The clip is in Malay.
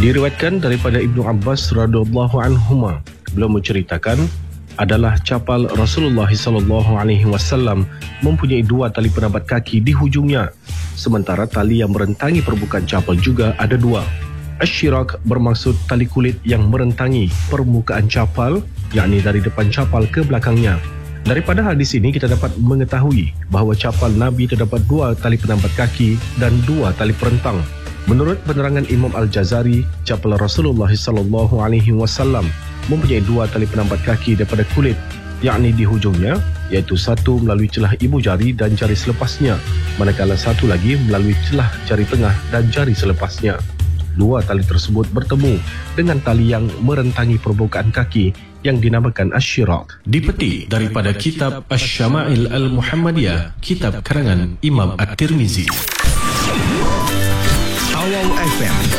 Diriwayatkan daripada Ibnu Abbas radhiyallahu anhuma, beliau menceritakan adalah capal Rasulullah SAW mempunyai dua tali penambat kaki di hujungnya, sementara tali yang merentangi permukaan capal juga ada dua. Asy-syirak bermaksud tali kulit yang merentangi permukaan capal, yakni dari depan capal ke belakangnya. Daripada hadis ini kita dapat mengetahui bahawa capal Nabi terdapat dua tali penambat kaki dan dua tali perentang. Menurut penerangan Imam Al-Jazari, capal Rasulullah SAW mempunyai dua tali penambat kaki daripada kulit, yakni di hujungnya, iaitu satu melalui celah ibu jari dan jari selepasnya, manakala satu lagi melalui celah jari tengah dan jari selepasnya. Dua tali tersebut bertemu dengan tali yang merentangi permukaan kaki yang dinamakan asy-syirak. Dipetik daripada kitab Asy-Syama'il Al-Muhammadiyah, kitab karangan Imam At-Tirmizi. Awal FM